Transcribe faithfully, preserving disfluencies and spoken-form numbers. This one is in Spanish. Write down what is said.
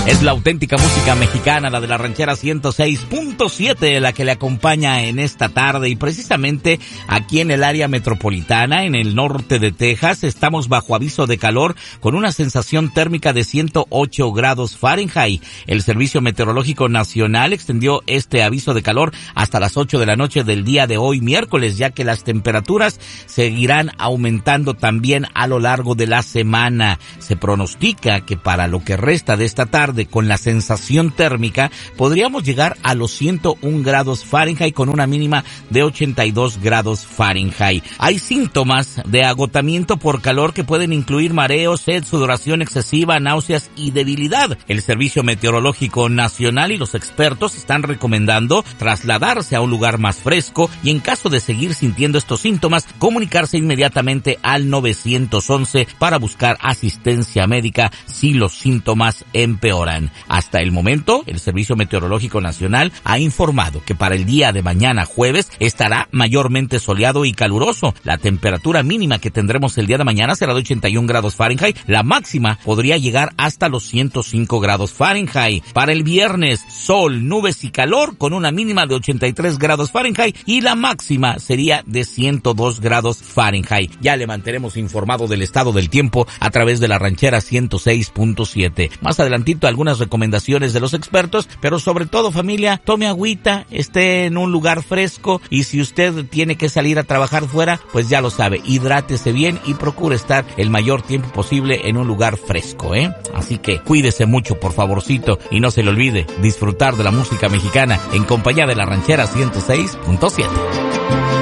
Es la auténtica música mexicana, la de la ranchera ciento seis punto siete, la que le acompaña en esta tarde. Y precisamente aquí en el área metropolitana, en el norte de Texas, estamos bajo aviso de calor con una sensación térmica de ciento ocho grados Fahrenheit. El Servicio Meteorológico Nacional extendió este aviso de calor hasta las ocho de la noche del día de hoy, miércoles, ya que las temperaturas seguirán aumentando también a lo largo de la semana. Se pronostica que para lo que resta de esta tarde, con la sensación térmica, podríamos llegar a los ciento un grados Fahrenheit con una mínima de ochenta y dos grados Fahrenheit. Hay síntomas de agotamiento por calor que pueden incluir mareo, sed, sudoración excesiva, náuseas y debilidad. El Servicio Meteorológico Nacional y los expertos están recomendando trasladarse a un lugar más fresco y, en caso de seguir sintiendo estos síntomas, comunicarse inmediatamente al nueve once para buscar asistencia médica si los síntomas empeoran. Hasta el momento, el Servicio Meteorológico Nacional ha informado que para el día de mañana jueves estará mayormente soleado y caluroso. La temperatura mínima que tendremos el día de mañana será de ochenta y un grados Fahrenheit. La máxima podría llegar hasta los ciento cinco grados Fahrenheit. Para el viernes, sol, nubes y calor con una mínima de ochenta y tres grados Fahrenheit y la máxima sería de ciento dos grados Fahrenheit. Ya le mantenemos informado del estado del tiempo a través de la ranchera ciento seis punto siete. Más adelantito, algunas recomendaciones de los expertos, pero sobre todo, familia, tome agüita, esté en un lugar fresco y si usted tiene que salir a trabajar fuera, pues ya lo sabe, hidrátese bien y procure estar el mayor tiempo posible en un lugar fresco, ¿eh? Así que cuídese mucho, por favorcito, y no se le olvide disfrutar de la música mexicana en compañía de la ranchera ciento seis punto siete.